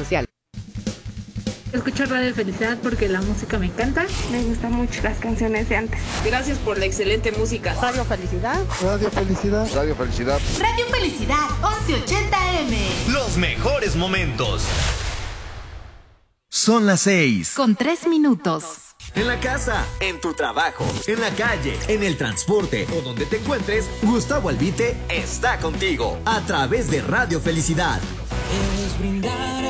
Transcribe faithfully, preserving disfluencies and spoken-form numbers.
social. Escucho Radio Felicidad porque la música me encanta. Me gustan mucho las canciones de antes. Gracias por la excelente música. Radio Felicidad. Radio Felicidad. Radio Felicidad. Radio Felicidad, once ochenta eme. Los mejores momentos. Son las seis. Con tres minutos. En la casa, en tu trabajo, en la calle, en el transporte o donde te encuentres, Gustavo Albite está contigo a través de Radio Felicidad. Es brindar